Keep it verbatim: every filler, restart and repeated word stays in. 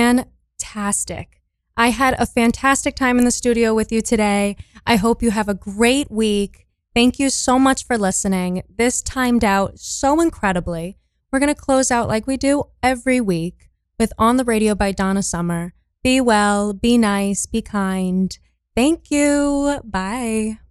fantastic. I had a fantastic time in the studio with you today. I hope you have a great week. Thank you so much for listening. This timed out so incredibly. We're going to close out like we do every week with On the Radio by Donna Summer. Be well, be nice, be kind. Thank you. Bye.